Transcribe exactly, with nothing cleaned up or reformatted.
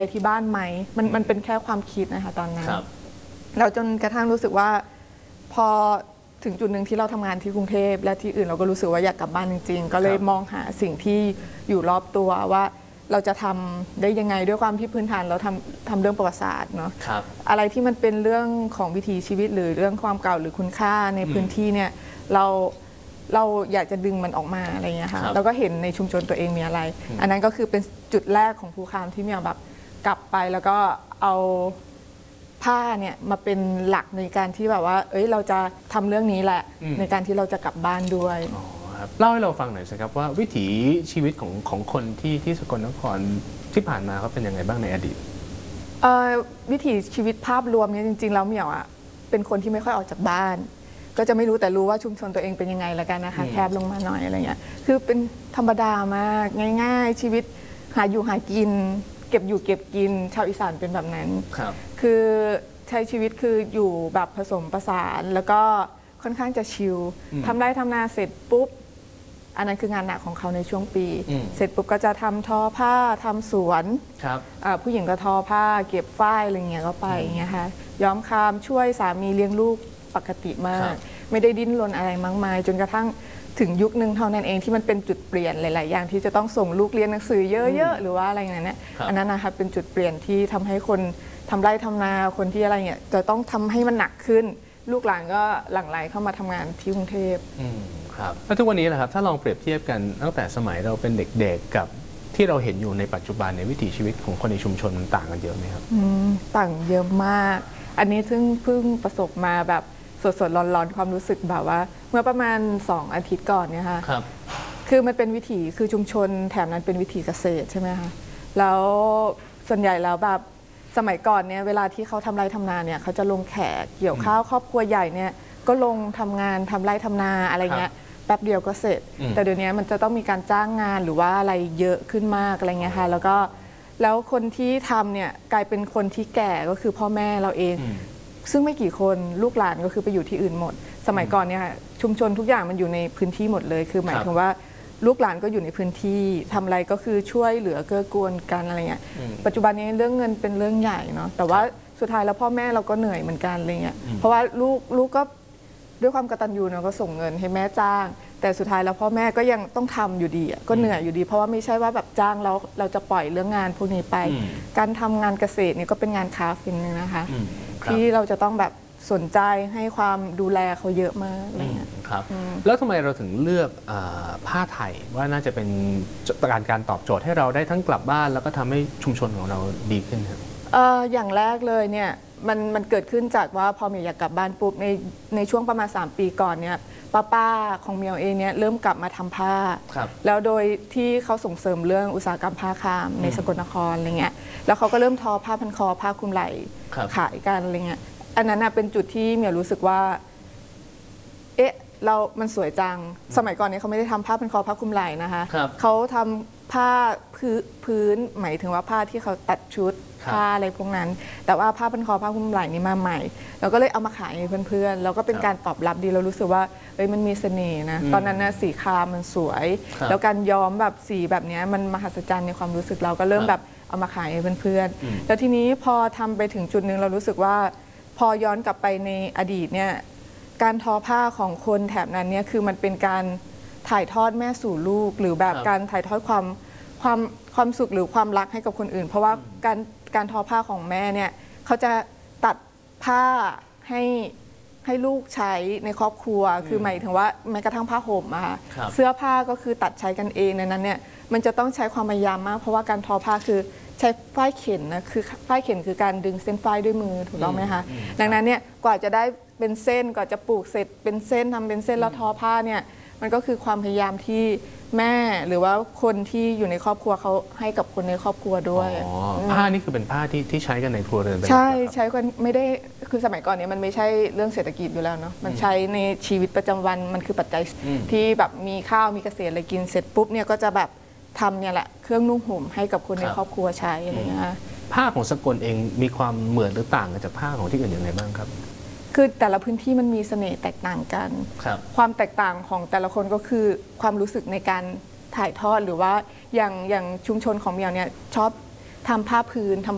ที่บ้านไหมมันมันเป็นแค่ความคิดนะคะตอนนั้นเราจนกระทั่งรู้สึกว่าพอถึงจุดหนึ่งที่เราทำงานที่กรุงเทพและที่อื่นเราก็รู้สึกว่าอยากกลับบ้านจริงๆก็เลยมองหาสิ่งที่อยู่รอบตัวว่าเราจะทำได้ยังไงด้วยความที่พื้นฐานเราทำทำเรื่องประวัติศาสตร์เนาะอะไรที่มันเป็นเรื่องของวิถีชีวิตหรือเรื่องความเก่าหรือคุณค่าในพื้นที่เนี่ยเราเราอยากจะดึงมันออกมาอะไรเงี้ยค่ะแล้วก็เห็นในชุมชนตัวเองมีอะไรอันนั้นก็คือเป็นจุดแรกของภูคามที่เมียแบบกลับไปแล้วก็เอาผ้าเนี่ยมาเป็นหลักในการที่แบบว่าเอ้ยเราจะทำเรื่องนี้แหละในการที่เราจะกลับบ้านด้วยเล่าให้เราฟังหน่อยสิครับว่าวิถีชีวิตของของคนที่ที่สกลนครที่ผ่านมาเขาเป็นยังไงบ้างในอดีตวิถีชีวิตภาพรวมเนี่ยจริงๆแล้วเหมียวอ่ะเป็นคนที่ไม่ค่อยออกจากบ้านก็จะไม่รู้แต่รู้ว่าชุมชนตัวเองเป็นยังไงแล้วกันนะคะแคบลงมาหน่อยอะไรเงี้ยคือเป็นธรรมดามากง่ายๆชีวิตหาอยู่หากินเก็บอยู่เก็บกินชาวอีสานเป็นแบบนั้นครับคือใช้ชีวิตคืออยู่แบบผสมผสานแล้วก็ค่อนข้างจะชิลทำไร่ทำนาเสร็จปุ๊บอันนั้นคืองานหนักของเขาในช่วงปีเสร็จปุ๊บก็จะทำทอผ้าทำสวนผู้หญิงก็ทอผ้าเก็บฝ้ายอะไรเงี้ยก็ไปเงี้ยค่ะย้อมคามช่วยสามีเลี้ยงลูกปกติมากไม่ได้ดิ้นรนอะไรมากมายจนกระทั่งถึงยุคนึงเท่านั้นเองที่มันเป็นจุดเปลี่ยนหลายๆอย่างที่จะต้องส่งลูกเรียนหนังสือเยอะๆหรือว่าอะไรอย่างเงี้ยอันนั้นนะคะเป็นจุดเปลี่ยนที่ทำให้คนทำไร่ทำนาคนที่อะไรเงี้ยจะต้องทำให้มันหนักขึ้นลูกหลานก็หลั่งไหลเข้ามาทำงานที่กรุงเทพครับแล้วทุกวันนี้แหละครับถ้าลองเปรียบเทียบกันตั้งแต่สมัยเราเป็นเด็กๆกับที่เราเห็นอยู่ในปัจจุบันในวิถีชีวิตของคนในชุมชนมันต่างกันเยอะไหมครับต่างเยอะมากอันนี้ซึ่งเพิ่งประสบมาแบบสดๆร้อนๆความรู้สึกแบบว่าเมื่อประมาณสองอาทิตย์ก่อนเนี่ยค่ะครับคือมันเป็นวิถีคือชุมชนแถบนั้นเป็นวิถีเกษตรใช่ไหมคะแล้วส่วนใหญ่แล้วแบบสมัยก่อนเนี่ยเวลาที่เขาทำไร่ทำนาเนี่ยเขาจะลงแขกเกี่ยวข้าวครอบครัวใหญ่เนี่ยก็ลงทำงานทำไร่ทำนาอะไรเงี้ยแป๊บเดียวก็เสร็จแต่เดี๋ยวนี้มันจะต้องมีการจ้างงานหรือว่าอะไรเยอะขึ้นมากอะไรเงี้ยค่ะแล้วก็แล้วคนที่ทำเนี่ยกลายเป็นคนที่แก่ก็คือพ่อแม่เราเองซึ่งไม่กี่คนลูกหลานก็คือไปอยู่ที่อื่นหมดสมัยก่อนเนี่ยชุมชนทุกอย่างมันอยู่ในพื้นที่หมดเลยคือหมายถึงว่าลูกหลานก็อยู่ในพื้นที่ทำอะไรก็คือช่วยเหลือเกื้อกูลกันอะไรเงี้ยปัจจุบันนี้เรื่องเงินเป็นเรื่องใหญ่เนาะแต่ว่าสุดท้ายแล้วพ่อแม่เราก็เหนื่อยเหมือนกันอะไรเงี้ยเพราะว่าลูกลูกก็ด้วยความกตัญญูเนาะก็ส่งเงินให้แม่จ้างแต่สุดท้ายแล้วพ่อแม่ก็ยังต้องทำอยู่ดีก็เหนื่อยอยู่ดีเพราะว่าไม่ใช่ว่าแบบจ้างแล้วเราจะปล่อยเรื่องงานพวกนี้ไปการทำงานเกษตรนี่ก็เป็นงานคราฟต์นึงนะคะที่เราจะต้องแบบสนใจให้ความดูแลเขาเยอะมากอะไรเงี้ยครับแล้วทำไมเราถึงเลือกผ้าไทยว่าน่าจะเป็นการการตอบโจทย์ให้เราได้ทั้งกลับบ้านแล้วก็ทำให้ชุมชนของเราดีขึ้นครับอย่างแรกเลยเนี่ยมันมันเกิดขึ้นจากว่าพอเมียอยากกลับบ้านปุ๊บในในช่วงประมาณสามปีก่อนเนี่ยป้าป้าของเมียวเองเนี่ยเริ่มกลับมาทำผ้าแล้วโดยที่เขาส่งเสริมเรื่องอุตสาหกรรมผ้าคามในสกลนครอะไรเงี้ยแล้วเขาก็เริ่มทอผ้าพันคอผ้าคลุมไหล่ขายกันอะไรเงี้ยอันนั้นเป็นจุดที่เมียรู้สึกว่าเอ๊ะเรามันสวยจังสมัยก่อนนี้เขาไม่ได้ทำผ้าพันคอผ้าคลุมไหล่นะคะเขาทำผ้าพื้นพื้นหมายถึงว่าผ้าที่เขาตัดชุดผ้าอะไรพวกนั้นแต่ว่าผ้าพันคอผ้าคลุมไหล่นี้มาใหม่เราก็เลยเอามาขายให้เพื่อนๆแล้วก็เป็นการตอบรับดีเรารู้สึกว่าเอ้ยมันมีเสน่ห์นะตอนนั้นนะสีครามมันสวยแล้วการย้อมแบบสีแบบนี้มันมหัศจรรย์ในความรู้สึกเราก็เริ่มแบบเอามาขายให้เพื่อนๆแล้วทีนี้พอทำไปถึงจุดหนึ่งเรารู้สึกว่าพอย้อนกลับไปในอดีตเนี่ยการทอผ้าของคนแถบนั้นเนี่ยคือมันเป็นการถ่ายทอดแม่สู่ลูกหรือแบบการถ่ายทอดความความความสุขหรือความรักให้กับคนอื่นเพราะว่าการการทอผ้าของแม่เนี่ยเขาจะตัดผ้าให้ให้ลูกใช้ในครอบครัวคือหมายถึงว่าแม้กระทั่งผ้าห่มอะค่ะเสื้อผ้าก็คือตัดใช้กันเองในนั้นเนี่ยมันจะต้องใช้ความพยายามมากเพราะว่าการทอผ้าคือใช้ฝ้ายเข็นนะคือฝ้ายเข็นคือการดึงเส้นฝ้ายด้วยมือถูกต้องไหมคะดังนั้นเนี่ยกว่าจะได้เป็นเส้นกว่าจะปลูกเสร็จเป็นเส้นทำเป็นเส้นแล้วทอผ้าเนี่ยมันก็คือความพยายามที่แม่หรือว่าคนที่อยู่ในครอบครัวเขาให้กับคนในครอบครัวด้วยผ้านี่คือเป็นผ้าที่ที่ใช้กันในครัวเรือนใช่ใช้กันไม่ได้คือสมัยก่อนนี้มันไม่ใช่เรื่องเศรษฐกิจอยู่แล้วเนาะมันใช้ในชีวิตประจำวันมันคือปัจจัยที่แบบมีข้าวมีเกษตรอะไรกินเสร็จปุ๊บเนี่ยก็จะแบบทำเนี่ยแหละเครื่องนุ่งห่มให้กับคนในครอบครัวใช้อะไรเงี้ยผ้าของสกลเองมีความเหมือนหรือต่างกันจากผ้าของที่อื่นอย่างไรบ้างครับคือแต่ละพื้นที่มันมีเสน่ห์แตกต่างกันความแตกต่างของแต่ละคนก็คือความรู้สึกในการถ่ายทอดหรือว่าอย่างอย่างชุมชนของเมียวเนี่ยชอบทำผ้าพื้นทำ